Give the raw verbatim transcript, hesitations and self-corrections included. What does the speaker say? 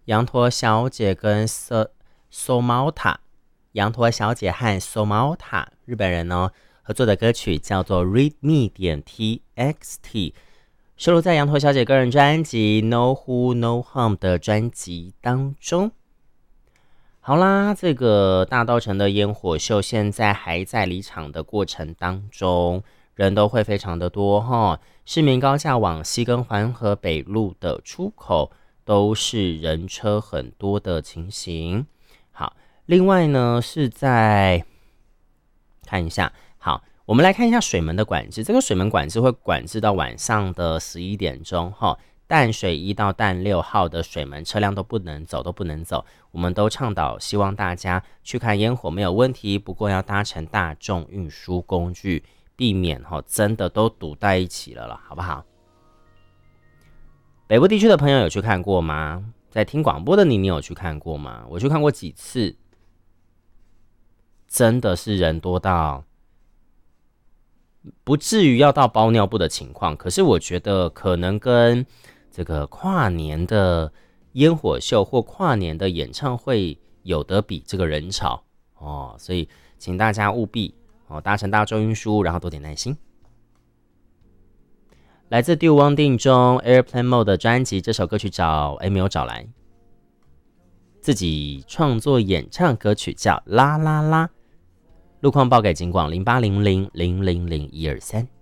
羊驼小姐跟 So Somata， 羊驼小姐和 Somata 日本人呢合作的歌曲叫做 Read Me 点 T X T， 收录在羊驼小姐个人专辑 No Who No Home 的专辑当中。好啦，这个大稻埕的烟火秀现在还在离场的过程当中，人都会非常的多哈。市民高架往西跟环河北路的出口都是人车很多的情形。好，另外呢是在看一下，好，我们来看一下水门的管制。这个水门管制会管制到晚上的十一点钟哈。淡水一到淡六号的水门车辆都不能走，都不能走。我们都倡导，希望大家去看烟火没有问题，不过要搭乘大众运输工具，避免哈真的都堵在一起了了，好不好？北部地区的朋友有去看过吗？在听广播的你，你有去看过吗？我去看过几次，真的是人多到不至于要到包尿布的情况，可是我觉得可能跟这个跨年的烟火秀或跨年的演唱会有得比这个人潮哦，所以请大家务必哦搭乘大众运输，然后多点耐心。来自 Do One 定中 Airplane Mode 的专辑，这首歌曲找哎没有找来，自己创作演唱歌曲叫啦啦啦。路况报给警广零八零零零零零一二三。